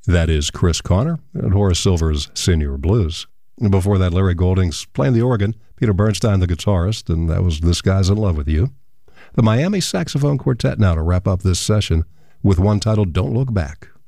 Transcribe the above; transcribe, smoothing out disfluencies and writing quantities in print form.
That is Chris Connor and Horace Silver's Senior Blues. And before that, Larry Golding's playing the organ, Peter Bernstein the guitarist, and that was This Guy's in Love with You. The Miami Saxophone Quartet now to wrap up this session with one titled Don't Look Back.